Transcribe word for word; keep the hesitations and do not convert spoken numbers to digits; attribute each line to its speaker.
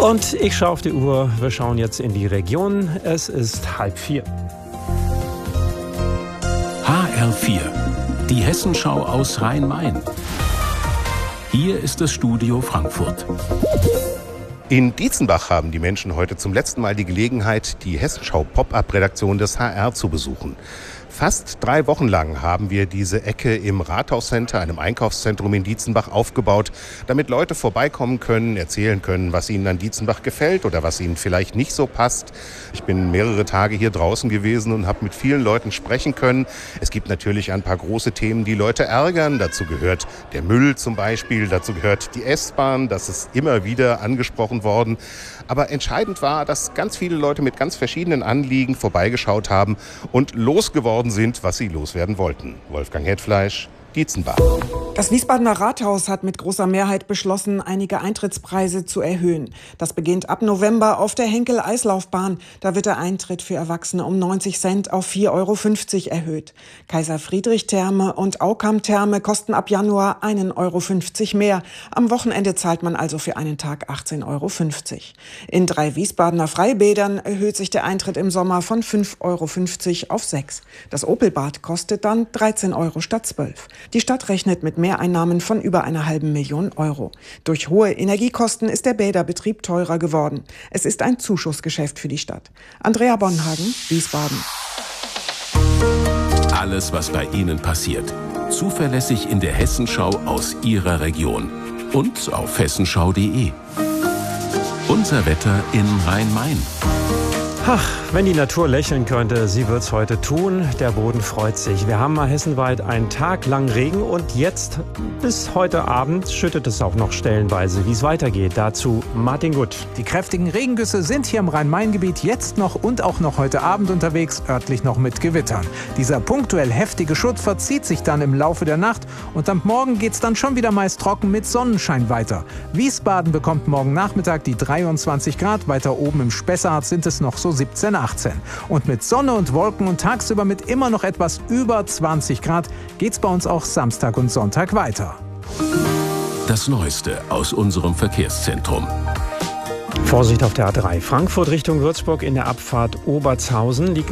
Speaker 1: Und ich schaue auf die Uhr. Wir schauen jetzt in die Region. Es ist halb vier.
Speaker 2: H R vier, die Hessenschau aus Rhein-Main. Hier ist das Studio Frankfurt.
Speaker 3: In Dietzenbach haben die Menschen heute zum letzten Mal die Gelegenheit, die Hessenschau-Pop-Up-Redaktion des H R zu besuchen. Fast drei Wochen lang haben wir diese Ecke im Rathauscenter, einem Einkaufszentrum in Dietzenbach, aufgebaut, damit Leute vorbeikommen können, erzählen können, was ihnen an Dietzenbach gefällt oder was ihnen vielleicht nicht so passt. Ich bin mehrere Tage hier draußen gewesen und habe mit vielen Leuten sprechen können. Es gibt natürlich ein paar große Themen, die Leute ärgern. Dazu gehört der Müll zum Beispiel, dazu gehört die S-Bahn, das ist immer wieder angesprochen worden. Aber entscheidend war, dass ganz viele Leute mit ganz verschiedenen Anliegen vorbeigeschaut haben und losgeworden sind, was sie loswerden wollten. Wolfgang Hetfleisch, Dietzenbach.
Speaker 4: Das Wiesbadener Rathaus hat mit großer Mehrheit beschlossen, einige Eintrittspreise zu erhöhen. Das beginnt ab November auf der Henkel-Eislaufbahn. Da wird der Eintritt für Erwachsene um neunzig Cent auf vier Euro fünfzig erhöht. Kaiser-Friedrich-Therme und Aukam-Therme kosten ab Januar ein Euro fünfzig mehr. Am Wochenende zahlt man also für einen Tag achtzehn Euro fünfzig. In drei Wiesbadener Freibädern erhöht sich der Eintritt im Sommer von fünf Euro fünfzig auf sechs. Das Opelbad kostet dann dreizehn Euro statt zwölf. Die Stadt rechnet mit Mehreinnahmen von über einer halben Million Euro. Durch hohe Energiekosten ist der Bäderbetrieb teurer geworden. Es ist ein Zuschussgeschäft für die Stadt. Andrea Bonhagen, Wiesbaden.
Speaker 2: Alles, was bei Ihnen passiert, zuverlässig in der Hessenschau aus Ihrer Region und auf hessenschau punkt de. Unser Wetter in Rhein-Main.
Speaker 1: Ach, wenn die Natur lächeln könnte, sie wird's heute tun. Der Boden freut sich. Wir haben mal hessenweit einen Tag lang Regen und jetzt bis heute Abend schüttet es auch noch stellenweise. Wie es weitergeht, dazu Martin Gutt.
Speaker 5: Die kräftigen Regengüsse sind hier im Rhein-Main-Gebiet jetzt noch und auch noch heute Abend unterwegs, örtlich noch mit Gewittern. Dieser punktuell heftige Schutt verzieht sich dann im Laufe der Nacht und am Morgen geht's dann schon wieder meist trocken mit Sonnenschein weiter. Wiesbaden bekommt morgen Nachmittag die dreiundzwanzig Grad, weiter oben im Spessart sind es noch so siebzehn, achtzehn. Und mit Sonne und Wolken und tagsüber mit immer noch etwas über zwanzig Grad geht's bei uns auch Samstag und Sonntag weiter.
Speaker 2: Das Neueste aus unserem Verkehrszentrum.
Speaker 1: Vorsicht auf der A drei. Frankfurt Richtung Würzburg in der Abfahrt Obertshausen liegt